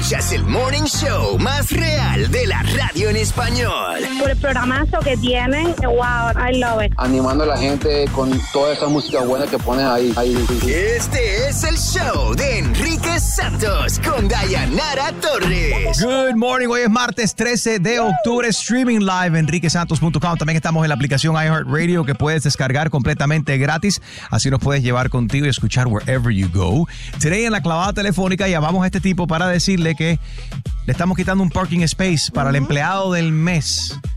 Escuchas el morning show más real de la radio en español. Por el programazo que tienen, wow, I love it. Animando a la gente con toda esa música buena que pones ahí. Este es el show de Enrique Santos con Dayanara Torres. Good morning, hoy es martes 13 de octubre, streaming live en enriquesantos.com. También estamos en la aplicación iHeartRadio que puedes descargar completamente gratis. Así nos puedes llevar contigo y escuchar wherever you go. Today en la clavada telefónica llamamos a este tipo para decirle que le estamos quitando un parking space para el empleado del mes.